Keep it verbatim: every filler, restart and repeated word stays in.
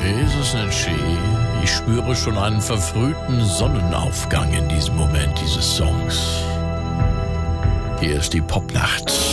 Ist es nicht schön? Ich spüre schon einen verfrühten Sonnenaufgang in diesem Moment dieses Songs. Hier ist die Popnacht.